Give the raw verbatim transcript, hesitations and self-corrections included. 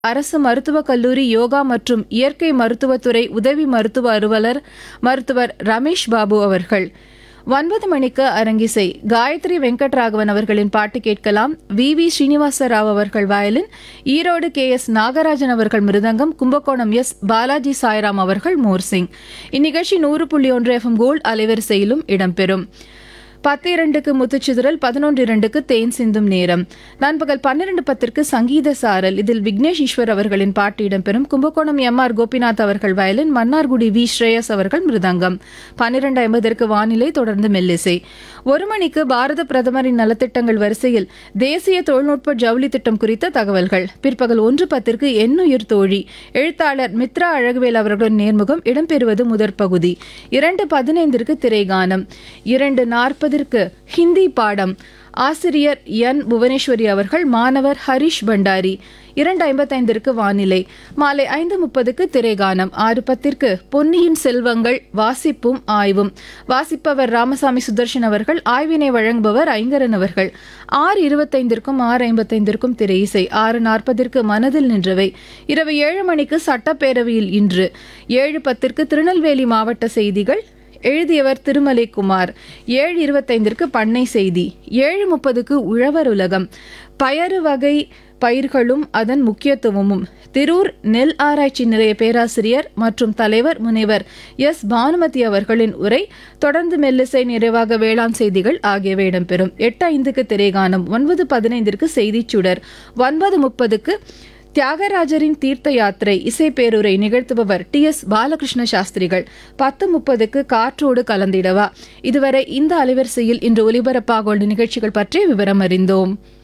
அரசு மருத்துவக் கல்லூரி யோகா மற்றும் இயற்கை மருத்துவத்துறை உதவி மருத்துவ அலுவலர் மருத்துவர் ரமேஷ் பாபு அவர்கள். ஒன்பது மணிக்கு அரங்கிசை காயத்ரி வெங்கட்ராகவன் அவர்களின் பாட்டு கேட்கலாம். வி வி ஸ்ரீனிவாச ராவ் அவர்கள் violin, Erode K S Nagarajan அவர்கள் மிருதங்கம், கும்பகோணம் எஸ் பாலாஜி சாய்ராம் அவர்கள் மோர்சிங். இந்நிகழ்ச்சி நூறு புள்ளி ஒன்று எஃப் எம் கோல்ட் அலைவரிசையிலும் இடம்பெறும். பத்து இரண்டுக்கு முத்துச்சிதறல், பதினொன்று இரண்டுக்கு தேன் சிந்தும் நேரம். நண்பகல் பன்னிரண்டு பத்திற்கு சங்கீத சாரல். இதில் விக்னேஷ் ஈஸ்வர் அவர்களின் பாட்டு இடம்பெறும். கும்பகோணம் எம் ஆர் கோபிநாத் அவர்கள் வயலின், மன்னார்குடி வி ஸ்ரேயஸ் அவர்கள் மிருதங்கம். பன்னிரண்டு ஐம்பதற்கு வானிலை, தொடர்ந்து மெல்லிசை. ஒரு மணிக்கு பாரத பிரதமரின் நலத்திட்டங்கள் வரிசையில் தேசிய தொழில்நுட்ப ஜவுளி திட்டம் குறித்த தகவல்கள். பிற்பகல் ஒன்று பத்திற்கு எண்ணுயிர் தோழி, எழுத்தாளர் மித்ரா அழகுவேல் அவர்களுடன் நேர்முகம் இடம்பெறுவது முதற் பகுதி. இரண்டு பதினைந்திற்கு திரைகானம். இரண்டு நாற்பது ஹிந்தி பாடம். ஆசிரியர் என் புவனேஸ்வரி அவர்கள், மாணவர் ஹரிஷ் பண்டாரி. இரண்டு ஐம்பத்தைந்திற்கு வானிலை. மாலை ஐந்து முப்பதுக்கு திரைகானம். ஆறு பத்திற்கு பொன்னியின் செல்வங்கள் வாசிப்பும் ஆய்வும். வாசிப்பவர் ராமசாமி சுதர்ஷன் அவர்கள், ஆய்வினை வழங்குபவர் ஐங்கரன் அவர்கள். ஆறு இருபத்தைந்திற்கும் ஆறு ஐம்பத்தைந்திற்கும் திரை இசை. ஆறு நாற்பதற்கு மனதில் நின்றவை. இரவு ஏழு மணிக்கு சட்டப்பேரவையில் இன்று. ஏழு பத்திற்கு திருநெல்வேலி மாவட்ட செய்திகள், எழுதியவர் திருமலை குமார். ஏழு இருபத்தைந்திற்கு பண்ணை செய்தி. ஏழு முப்பதுக்கு உழவர் உலகம், பயறு வகை பயிர்களும் அதன் முக்கியத்துவமும். திரூர் நெல் ஆராய்ச்சி நிலைய பேராசிரியர் மற்றும் தலைவர் முனைவர் எஸ் பானுமதி அவர்களின் உரை. தொடர்ந்து மெல்லிசை, நிறைவாக வேளாண் செய்திகள் ஆகியவை இடம்பெறும். எட்டு ஐந்துக்கு திரைகானம். ஒன்பது பதினைந்திற்கு செய்திச் சுடர். ஒன்பது முப்பதுக்கு தியாகராஜரின் தீர்த்த யாத்திரை இசை பேருரை நிகழ்த்துபவர் டி எஸ் பாலகிருஷ்ண சாஸ்திரிகள். பத்து முப்பதுக்கு காற்றோடு கலந்திடவா. இதுவரை இந்த அலைவரிசையில் இன்று ஒலிபரப்பாக உள்ள நிகழ்ச்சிகள் பற்றி விவரம் அறிந்தோம்.